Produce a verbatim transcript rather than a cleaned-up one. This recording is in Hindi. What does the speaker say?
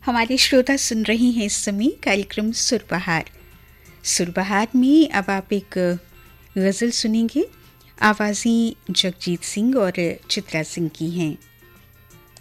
हमारे श्रोता सुन रहे हैं इस समय कार्यक्रम सुरबहार। सुरबहार में अब आप एक गज़ल सुनेंगे। आवाज़ें जगजीत सिंह और चित्रा सिंह की हैं।